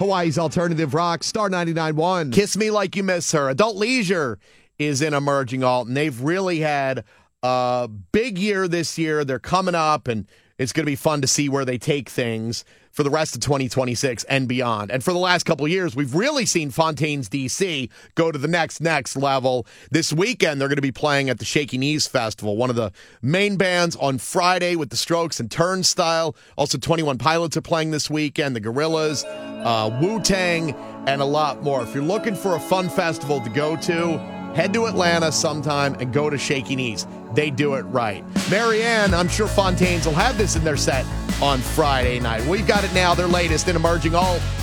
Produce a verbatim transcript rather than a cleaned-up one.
Hawaii's Alternative Rock, Star ninety-nine point one. Kiss Me Like You Miss Her. Adult Leisure is in Emerging Alt, and they've really had a big year this year. They're coming up, and it's going to be fun to see where they take things for the rest of twenty twenty-six and beyond. And for the last couple of years, we've really seen Fontaines D C go to the next, next level. This weekend, they're going to be playing at the Shaky Knees Festival, one of the main bands on Friday with the Strokes and Turnstile. Also, twenty-one Pilots are playing this weekend, the Gorillaz, uh, Wu-Tang, and a lot more. If you're looking for a fun festival to go to, head to Atlanta sometime and go to Shaky Knees. They do it right. Marianne, I'm sure Fontaines will have this in their set on Friday night. We've got it now, their latest in Emerging Alt.